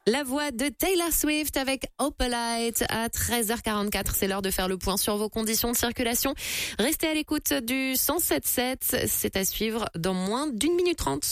La voix de Taylor Swift avec Opalite à 13h44. C'est l'heure de faire le point sur vos conditions de circulation. Restez à l'écoute du 107.7. C'est à suivre dans moins d'une minute 30.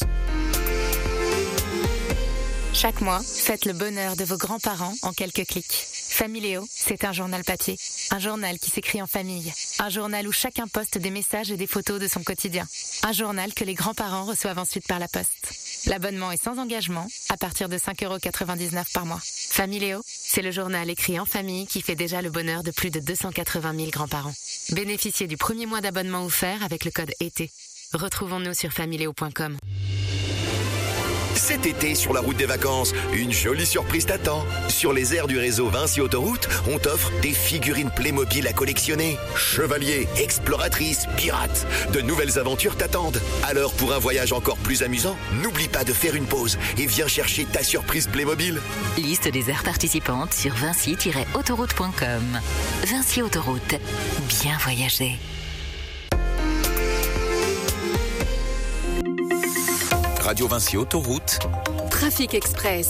Chaque mois, faites le bonheur de vos grands-parents en quelques clics. Familéo, c'est un journal papier. Un journal qui s'écrit en famille. Un journal où chacun poste des messages et des photos de son quotidien. Un journal que les grands-parents reçoivent ensuite par la poste. L'abonnement est sans engagement, à partir de 5,99 € par mois. Familéo, c'est le journal écrit en famille qui fait déjà le bonheur de plus de 280 000 grands-parents. Bénéficiez du premier mois d'abonnement offert avec le code ET. Retrouvons-nous sur familéo.com. Cet été, sur la route des vacances, une jolie surprise t'attend. Sur les aires du réseau Vinci Autoroute, on t'offre des figurines Playmobil à collectionner. Chevaliers, exploratrices, pirates, de nouvelles aventures t'attendent. Alors, pour un voyage encore plus amusant, n'oublie pas de faire une pause et viens chercher ta surprise Playmobil. Liste des aires participantes sur vinci-autoroute.com. Vinci Autoroute, bien voyager. Radio Vinci Autoroute. Trafic Express.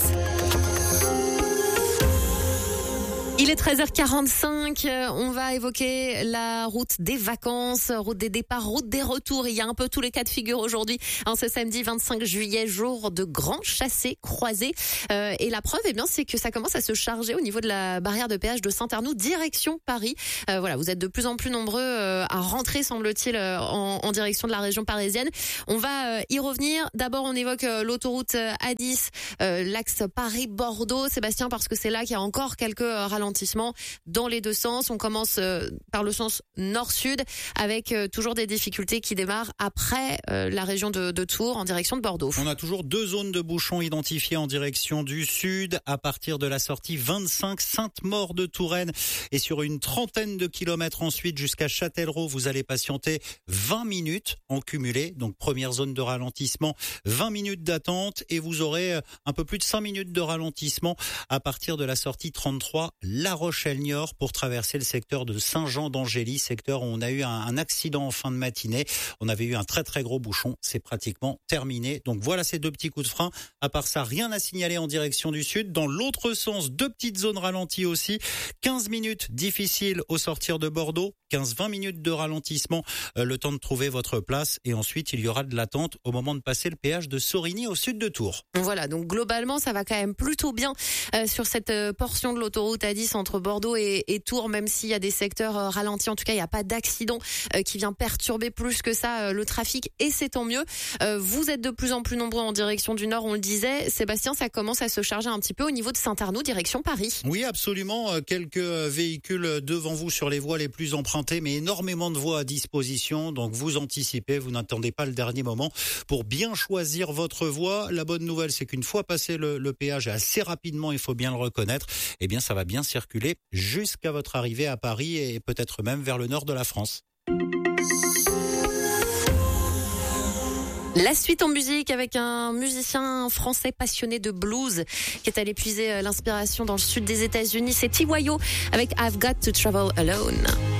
Il est 13h45, on va évoquer la route des vacances, route des départs, route des retours. Il y a un peu tous les cas de figure aujourd'hui. Ce samedi 25 juillet, jour de grand chassé-croisé. Et la preuve, c'est que ça commence à se charger au niveau de la barrière de péage de Saint-Arnoux, direction Paris. Vous êtes de plus en plus nombreux à rentrer, semble-t-il, en direction de la région parisienne. On va y revenir. D'abord, on évoque l'autoroute A10, l'axe Paris-Bordeaux. Sébastien, parce que c'est là qu'il y a encore quelques ralentissements dans les deux sens. On commence par le sens nord-sud avec toujours des difficultés qui démarrent après la région de Tours en direction de Bordeaux. On a toujours 2 zones de bouchons identifiées en direction du sud à partir de la sortie 25 Sainte-Maure de Touraine et sur une trentaine de kilomètres ensuite jusqu'à Châtellerault, vous allez patienter 20 minutes en cumulé. Donc première zone de ralentissement, 20 minutes d'attente et vous aurez un peu plus de 5 minutes de ralentissement à partir de la sortie 33 La Rochelle-Niort pour traverser le secteur de Saint-Jean-d'Angély, secteur où on a eu un accident en fin de matinée. On avait eu un très très gros bouchon, c'est pratiquement terminé. Donc voilà ces 2 petits coups de frein. À part ça, rien à signaler en direction du sud. Dans l'autre sens, 2 petites zones ralenties aussi. 15 minutes difficiles au sortir de Bordeaux, 15-20 minutes de ralentissement, le temps de trouver votre place. Et ensuite, il y aura de l'attente au moment de passer le péage de Sorigny au sud de Tours. Voilà, donc globalement, ça va quand même plutôt bien sur cette portion de l'autoroute A10 entre Bordeaux et Tours, même s'il y a des secteurs ralentis. En tout cas, il n'y a pas d'accident qui vient perturber plus que ça le trafic et c'est tant mieux. Vous êtes de plus en plus nombreux en direction du nord, on le disait. Sébastien, ça commence à se charger un petit peu au niveau de Saint-Arnoux, direction Paris. Oui, absolument. Quelques véhicules devant vous sur les voies les plus empruntées, mais énormément de voies à disposition. Donc vous anticipez, vous n'attendez pas le dernier moment pour bien choisir votre voie. La bonne nouvelle, c'est qu'une fois passé le péage, assez rapidement, il faut bien le reconnaître, eh bien ça va bien circuler jusqu'à votre arrivée à Paris et peut-être même vers le nord de la France. La suite en musique avec un musicien français passionné de blues qui est allé puiser l'inspiration dans le sud des États-Unis. C'est T.Y.O. avec I've Got to Travel Alone.